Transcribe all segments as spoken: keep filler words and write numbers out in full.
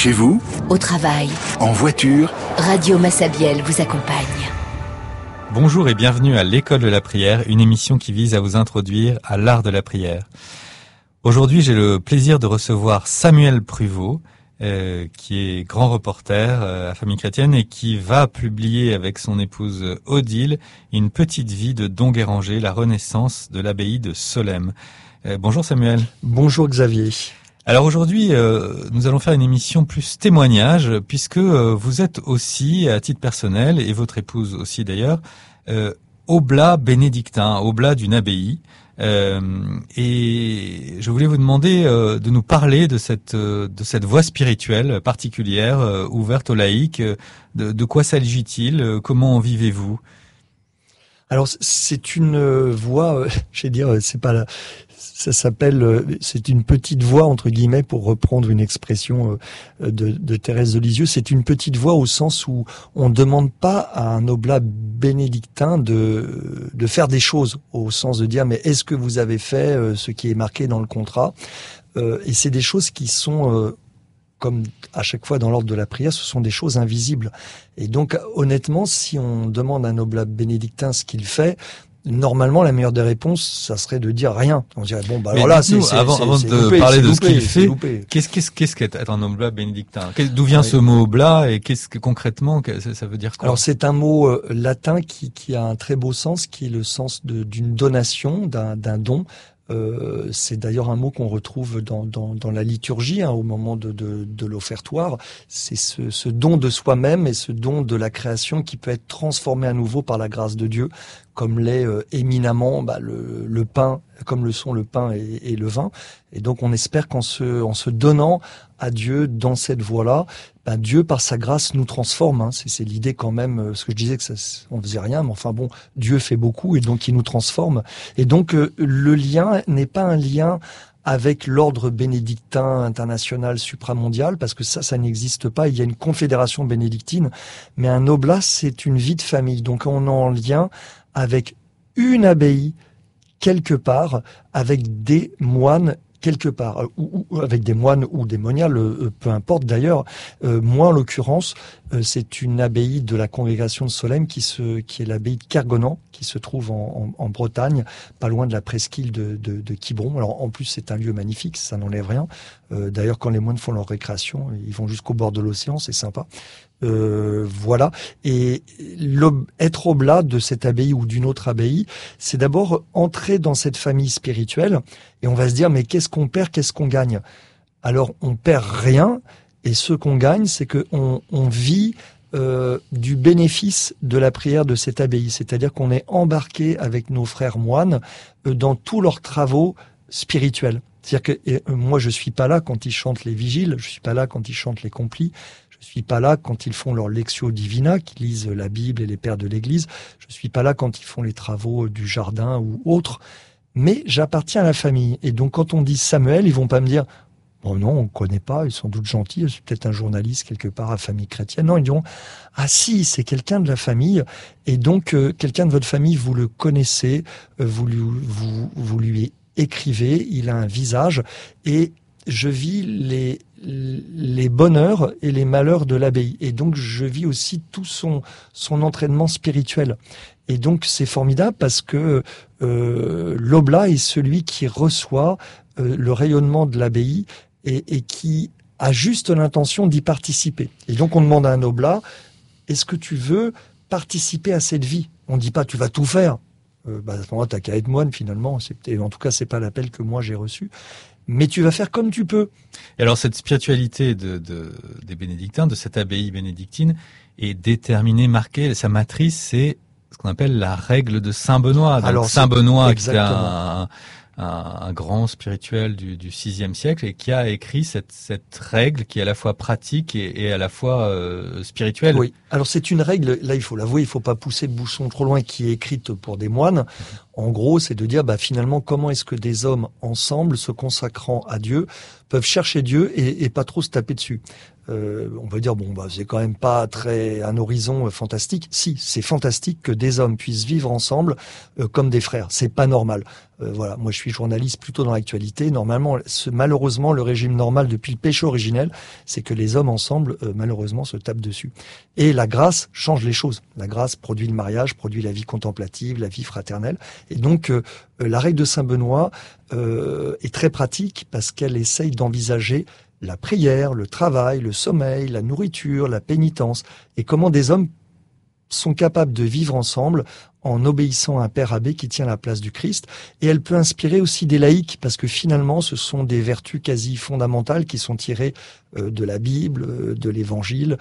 Chez vous, au travail, en voiture, Radio Massabielle vous accompagne. Bonjour et bienvenue à l'École de la prière, une émission qui vise à vous introduire à l'art de la prière. Aujourd'hui, j'ai le plaisir de recevoir Samuel Pruvot, euh, qui est grand reporter euh, à Famille Chrétienne et qui va publier avec son épouse Odile une petite vie de Don Guéranger, la renaissance de l'abbaye de Solesmes. Euh, bonjour Samuel. Bonjour Xavier. Alors aujourd'hui, euh, nous allons faire une émission plus témoignage, puisque euh, vous êtes aussi, à titre personnel, et votre épouse aussi d'ailleurs, euh, oblat bénédictin, oblat d'une abbaye. Euh, et je voulais vous demander euh, de nous parler de cette euh, de cette voie spirituelle particulière, euh, ouverte aux laïcs. De, de quoi s'agit-il? euh, Comment en vivez-vous? Alors c'est une voie, euh, je vais dire, c'est pas la, ça s'appelle, c'est une petite voie entre guillemets pour reprendre une expression de, de Thérèse de Lisieux. C'est une petite voie au sens où on ne demande pas à un oblat bénédictin de de faire des choses, au sens de dire mais est-ce que vous avez fait ce qui est marqué dans le contrat? euh, Et c'est des choses qui sont euh, comme à chaque fois dans l'ordre de la prière, ce sont des choses invisibles. Et donc, honnêtement, si on demande à un oblat bénédictin ce qu'il fait, normalement, la meilleure des réponses, ça serait de dire rien. On dirait, bon, bah alors là, c'est, c'est, avant, c'est, avant c'est de loupé, parler de loupé, ce qu'il fait, qu'est-ce, qu'est-ce, qu'est-ce qu'être un oblat bénédictin? D'où vient oui. ce mot oblat et qu'est-ce que concrètement, ça veut dire quoi? Alors, c'est un mot euh, latin qui, qui a un très beau sens, qui est le sens de, d'une donation, d'un, d'un don. Euh, c'est d'ailleurs un mot qu'on retrouve dans, dans, dans la liturgie, hein, au moment de, de, de l'offertoire. C'est ce, ce don de soi-même et ce don de la création qui peut être transformé à nouveau par la grâce de Dieu, comme l'est euh, éminemment bah, le, le pain, comme le sont le pain et, et le vin. Et donc on espère qu'en se, en se donnant à Dieu dans cette voie-là, ben Dieu par sa grâce nous transforme. Hein. C'est, c'est l'idée quand même. Ce que je disais que ça, on faisait rien, mais enfin bon, Dieu fait beaucoup et donc il nous transforme. Et donc euh, le lien n'est pas un lien avec l'ordre bénédictin international supramondial, parce que ça, ça n'existe pas. Il y a une confédération bénédictine, mais un oblat, c'est une vie de famille. Donc on est en lien avec une abbaye quelque part, avec des moines quelque part, ou, ou avec des moines ou des moniales, euh, peu importe d'ailleurs. Euh, moi, en l'occurrence, euh, c'est une abbaye de la congrégation de Solesmes qui, se, qui est l'abbaye de Kergonan, qui se trouve en, en, en Bretagne, pas loin de la presqu'île de, de, de Quiberon. Alors en plus, c'est un lieu magnifique, ça n'enlève rien. Euh, d'ailleurs, quand les moines font leur récréation, ils vont jusqu'au bord de l'océan, c'est sympa. Euh, voilà. Et être oblat de cette abbaye ou d'une autre abbaye, c'est d'abord entrer dans cette famille spirituelle et on va se dire mais qu'est-ce qu'on perd, qu'est-ce qu'on gagne? Alors on perd rien et ce qu'on gagne, c'est que on, on vit euh, du bénéfice de la prière de cette abbaye, c'est-à-dire qu'on est embarqué avec nos frères moines euh, dans tous leurs travaux spirituels. C'est-à-dire que et, euh, moi je suis pas là quand ils chantent les vigiles, je suis pas là quand ils chantent les complis. Je suis pas là quand ils font leur Lectio Divina, qui lisent la Bible et les pères de l'Église. Je suis pas là quand ils font les travaux du jardin ou autres. Mais j'appartiens à la famille. Et donc, quand on dit Samuel, ils vont pas me dire « Oh non, on connaît pas, ils sont doute gentils, c'est peut-être un journaliste quelque part à Famille Chrétienne. » Non, ils diront « Ah si, c'est quelqu'un de la famille. » Et donc, euh, quelqu'un de votre famille, vous le connaissez, euh, vous, lui, vous, vous lui écrivez, il a un visage et je vis les les bonheurs et les malheurs de l'abbaye. Et donc, je vis aussi tout son, son entraînement spirituel. Et donc, c'est formidable parce que euh, l'oblat est celui qui reçoit euh, le rayonnement de l'abbaye et, et qui a juste l'intention d'y participer. Et donc, on demande à un oblat, est-ce que tu veux participer à cette vie? On ne dit pas, tu vas tout faire. Euh, bah, à ce moment-là, t'as qu'à être moine, finalement. C'est, en tout cas, c'est pas l'appel que moi, j'ai reçu. Mais tu vas faire comme tu peux. Et alors cette spiritualité de, de, des bénédictins, de cette abbaye bénédictine, est déterminée, marquée, sa matrice, c'est ce qu'on appelle la règle de Saint Benoît. Donc alors, Saint Benoît, qui est un, un, un grand spirituel du, du sixième siècle et qui a écrit cette, cette règle qui est à la fois pratique et, et à la fois euh, spirituelle. Oui. Alors c'est une règle, là il faut l'avouer, il faut pas pousser le bouchon trop loin, qui est écrite pour des moines. En gros, c'est de dire, bah, finalement, comment est-ce que des hommes ensemble, se consacrant à Dieu, peuvent chercher Dieu et, et pas trop se taper dessus. Euh, on peut dire, bon, bah, c'est quand même pas très un horizon euh, fantastique. Si, c'est fantastique que des hommes puissent vivre ensemble euh, comme des frères. C'est pas normal. Euh, voilà, moi je suis journaliste plutôt dans l'actualité. Normalement, ce, malheureusement, le régime normal depuis le péché originel, c'est que les hommes ensemble, euh, malheureusement, se tapent dessus. Et la grâce change les choses. La grâce produit le mariage, produit la vie contemplative, la vie fraternelle. Et donc, euh, la règle de Saint Benoît euh, est très pratique parce qu'elle essaye d'envisager la prière, le travail, le sommeil, la nourriture, la pénitence, et comment des hommes sont capables de vivre ensemble en obéissant à un Père abbé qui tient la place du Christ. Et elle peut inspirer aussi des laïcs, parce que finalement, ce sont des vertus quasi fondamentales qui sont tirées euh, de la Bible, de l'Évangile,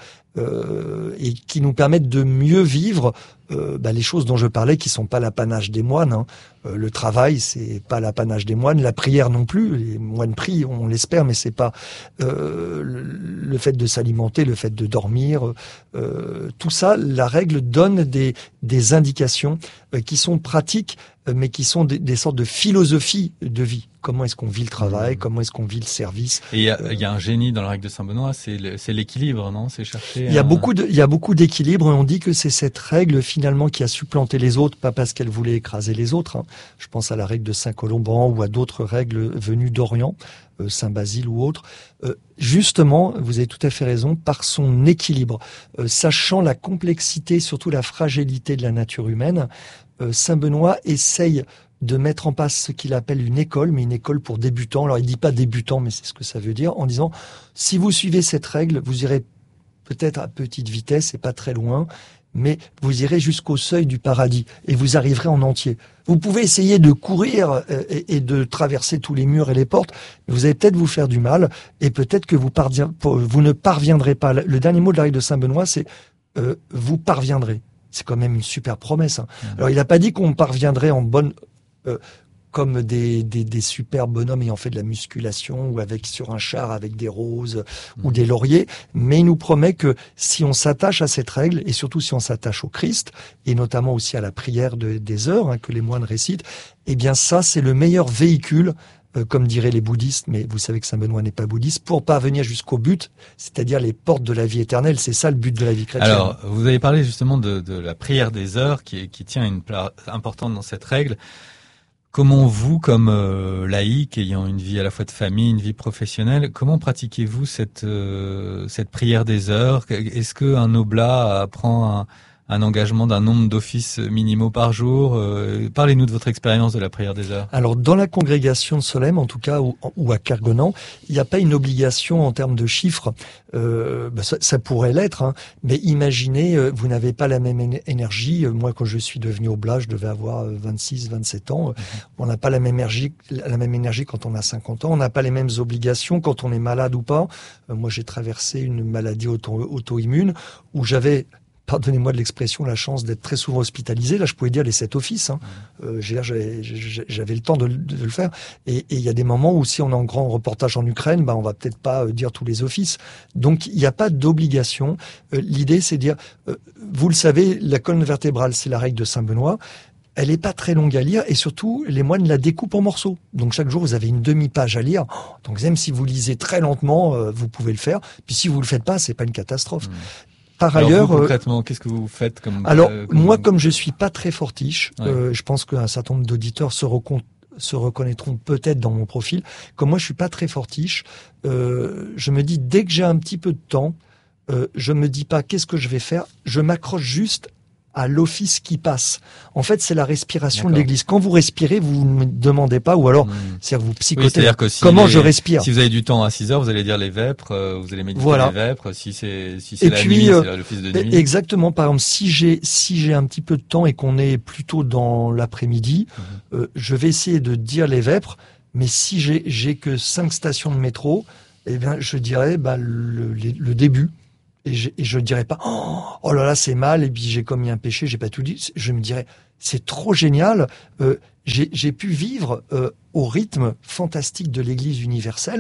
euh, et qui nous permettent de mieux vivre euh, bah, les choses dont je parlais, qui sont pas l'apanage des moines. Hein. Euh, le travail, c'est pas l'apanage des moines. La prière non plus. Les moines prient, on l'espère, mais c'est pas euh, le fait de s'alimenter, le fait de dormir. Euh, tout ça, la règle donne des, des indications euh, qui sont pratiques, euh, mais qui sont des, des sortes de philosophies de vie. Comment est-ce qu'on vit le travail? Mmh. Comment est-ce qu'on vit le service? Et il y a, euh, y a un génie dans la règle de Saint Benoît, c'est le, c'est l'équilibre, non? C'est chercher. Il y a un... beaucoup de, il y a beaucoup d'équilibre, et on dit que c'est cette règle finalement qui a supplanté les autres, pas parce qu'elle voulait écraser les autres. Hein. Je pense à la règle de Saint Colomban ou à d'autres règles venues d'Orient, euh, Saint Basile ou autres. Euh, justement, vous avez tout à fait raison, par son équilibre, euh, sachant la complexité, surtout la fragilité de la nature humaine, euh, Saint Benoît essaye de mettre en place ce qu'il appelle une école, mais une école pour débutants. Alors il dit pas débutant, mais c'est ce que ça veut dire, en disant, si vous suivez cette règle, vous irez peut-être à petite vitesse et pas très loin, mais vous irez jusqu'au seuil du paradis et vous arriverez en entier. Vous pouvez essayer de courir et, et de traverser tous les murs et les portes, mais vous allez peut-être vous faire du mal et peut-être que vous, parvien, vous ne parviendrez pas. Le dernier mot de la règle de Saint Benoît, c'est euh, « vous parviendrez ». C'est quand même une super promesse. Hein. Mmh. Alors il n'a pas dit qu'on parviendrait en bonne... Euh, comme des, des, des super bonhommes ayant fait de la musculation ou avec sur un char avec des roses mmh. ou des lauriers, mais il nous promet que si on s'attache à cette règle, et surtout si on s'attache au Christ, et notamment aussi à la prière de, des heures hein, que les moines récitent, eh bien ça c'est le meilleur véhicule, euh, comme diraient les bouddhistes, mais vous savez que Saint Benoît n'est pas bouddhiste, pour parvenir jusqu'au but, c'est-à-dire les portes de la vie éternelle. C'est ça le but de la vie chrétienne. Alors, vous avez parlé justement de, de la prière des heures qui, qui tient une place importante dans cette règle. Comment vous, comme euh, laïc, ayant une vie à la fois de famille, une vie professionnelle, comment pratiquez-vous cette euh, cette prière des heures? Est-ce que un oblat prend un, un engagement d'un nombre d'offices minimaux par jour? euh, Parlez-nous de votre expérience de la prière des heures. Alors, dans la congrégation de Solesmes, en tout cas, ou, ou à Kergonan, il n'y a pas une obligation en termes de chiffres. Euh, bah ça, ça pourrait l'être, hein, mais imaginez, euh, vous n'avez pas la même énergie. Moi, quand je suis devenu oblat, je devais avoir vingt-six, vingt-sept ans. Mmh. On n'a pas la même énergie, la même énergie quand on a cinquante ans. On n'a pas les mêmes obligations quand on est malade ou pas. Euh, moi, j'ai traversé une maladie auto, auto-immune où j'avais... pardonnez-moi de l'expression, la chance d'être très souvent hospitalisé. Là, je pouvais dire les sept offices. Hein. Euh, j'avais, j'avais le temps de, de le faire. Et il y a des moments où, si on est en grand reportage en Ukraine, bah, on va peut-être pas dire tous les offices. Donc, il n'y a pas d'obligation. Euh, l'idée, c'est de dire, euh, vous le savez, la colonne vertébrale, c'est la règle de Saint Benoît. Elle est pas très longue à lire et surtout, les moines la découpent en morceaux. Donc, chaque jour, vous avez une demi-page à lire. Donc, même si vous lisez très lentement, euh, vous pouvez le faire. Puis, si vous le faites pas, c'est pas une catastrophe. Mmh. Par alors ailleurs, vous, concrètement, euh, qu'est-ce que vous faites comme Alors euh, comme... moi, comme je suis pas très fortiche, ouais. euh, je pense qu'un certain nombre d'auditeurs se, recon- se reconnaîtront peut-être dans mon profil. Comme moi, je suis pas très fortiche, euh, je me dis dès que j'ai un petit peu de temps, euh, je me dis pas qu'est-ce que je vais faire, je m'accroche juste à l'office qui passe. En fait, c'est la respiration D'accord. de l'Église. Quand vous respirez, vous ne me demandez pas, ou alors, mmh. c'est-à-dire vous psychotez. Oui, c'est-à-dire que si comment les, je respire. Si vous avez du temps à six heures, vous allez dire les vêpres, euh, vous allez méditer voilà. les vêpres. Si c'est si c'est et la puis, nuit, euh, c'est l'office de nuit. Exactement. Par exemple, si j'ai si j'ai un petit peu de temps et qu'on est plutôt dans l'après-midi, mmh. euh, je vais essayer de dire les vêpres. Mais si j'ai j'ai que cinq stations de métro, eh bien, je dirais bah, le, le, le début. Et je, et je dirais pas oh, oh là là c'est mal et puis j'ai commis un péché, j'ai pas tout dit. Je me dirais c'est trop génial. Euh, j'ai, j'ai pu vivre euh, au rythme fantastique de l'Église universelle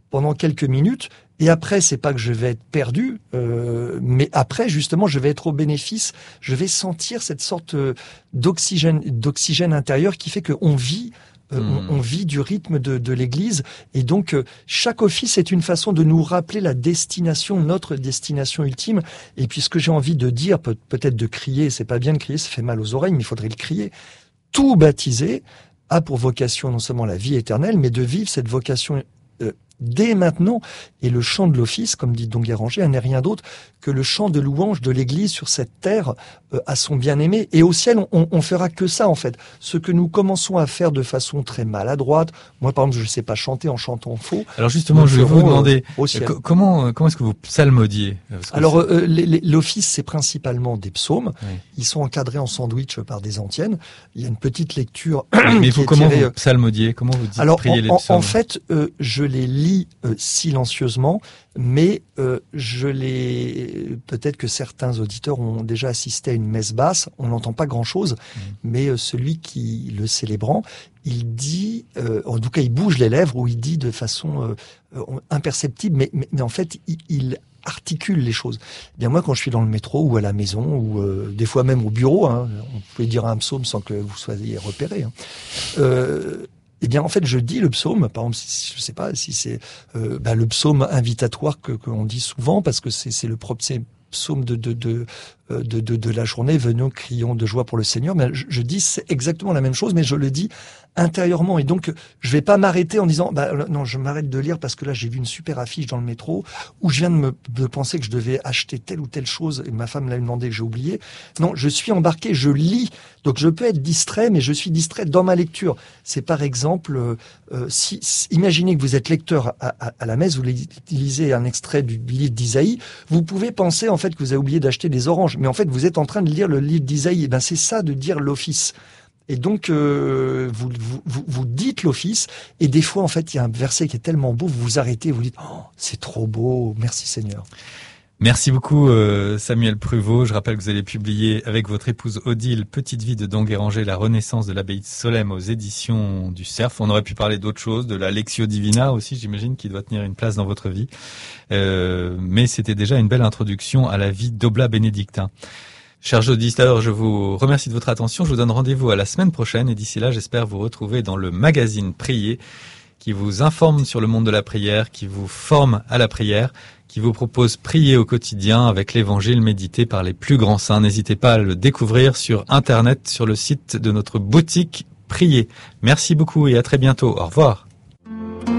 pendant quelques minutes. Et après, c'est pas que je vais être perdu, euh, mais après, justement, je vais être au bénéfice. Je vais sentir cette sorte d'oxygène, d'oxygène intérieur qui fait qu'on vit. Euh, mmh. on, on vit du rythme de, de l'Église, et donc euh, chaque office est une façon de nous rappeler la destination, notre destination ultime. Et puis ce que j'ai envie de dire, peut, peut-être de crier, c'est pas bien de crier, ça fait mal aux oreilles, mais il faudrait le crier. Tout baptisé a pour vocation non seulement la vie éternelle, mais de vivre cette vocation euh, dès maintenant. Et le chant de l'office, comme dit Don Guéranger, n'est rien d'autre que le chant de louange de l'Église sur cette terre euh, à son bien-aimé. Et au ciel, on, on fera que ça, en fait. Ce que nous commençons à faire de façon très maladroite. Moi, par exemple, je ne sais pas chanter en chantant faux. Alors justement, je vais vous demander, euh, euh, comment comment est-ce que vous psalmodiez? Alors, euh, les, les, l'office, c'est principalement des psaumes. Oui. Ils sont encadrés en sandwich par des antiennes. Il y a une petite lecture. Mais vous, comment tirée, vous psalmodiez? Comment vous dites Alors, prier en, les en, psaumes? en fait, euh, je les lis euh, silencieusement, mais euh, je les. Peut-être que certains auditeurs ont déjà assisté à une messe basse. On n'entend pas grand-chose, mmh. mais euh, celui qui le célébrant, il dit, euh, en tout cas, il bouge les lèvres ou il dit de façon euh, imperceptible, mais, mais, mais en fait, il, il articule les choses. Eh bien moi, quand je suis dans le métro ou à la maison ou euh, des fois même au bureau, hein, on peut dire un psaume sans que vous soyez repéré. Hein, euh, Eh bien, en fait, je dis le psaume. Par exemple, si, je sais pas si c'est euh, bah, le psaume invitatoire que qu'on dit souvent, parce que c'est c'est le propre psaume de de de de de, de la journée. Venons, crions de joie pour le Seigneur. Mais je, je dis c'est exactement la même chose, mais je le dis intérieurement. Et donc, je vais pas m'arrêter en disant bah non, je m'arrête de lire parce que là j'ai vu une super affiche dans le métro où je viens de me de penser que je devais acheter telle ou telle chose et ma femme l'a demandé que j'ai oublié. Non, je suis embarqué, je lis. Donc je peux être distrait, mais je suis distrait dans ma lecture. C'est par exemple, euh, si, si imaginez que vous êtes lecteur à, à, à la messe, vous lisez un extrait du livre d'Isaïe, vous pouvez penser en fait que vous avez oublié d'acheter des oranges, mais en fait vous êtes en train de lire le livre d'Isaïe. Et ben c'est ça de dire l'office. Et donc, euh, vous, vous, vous, vous dites l'office, et des fois, en fait, il y a un verset qui est tellement beau, vous vous arrêtez, vous dites oh, « c'est trop beau, merci Seigneur ». Merci beaucoup euh, Samuel Pruvot. Je rappelle que vous allez publier avec votre épouse Odile Petite vie de Don Guéranger, la renaissance de l'abbaye de Solesmes aux éditions du Cerf. On aurait pu parler d'autres choses, de la Lectio Divina aussi, j'imagine, qui doit tenir une place dans votre vie. Euh, mais c'était déjà une belle introduction à la vie d'Oblat bénédictin. Chers auditeurs, je vous remercie de votre attention. Je vous donne rendez-vous à la semaine prochaine et d'ici là, j'espère vous retrouver dans le magazine Prier qui vous informe sur le monde de la prière, qui vous forme à la prière, qui vous propose prier au quotidien avec l'évangile médité par les plus grands saints. N'hésitez pas à le découvrir sur Internet, sur le site de notre boutique Prier. Merci beaucoup et à très bientôt. Au revoir.